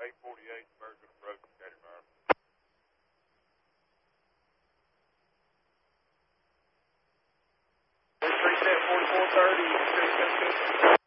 848, American approach, Caddy Fire. Street set 4430, Street set 50.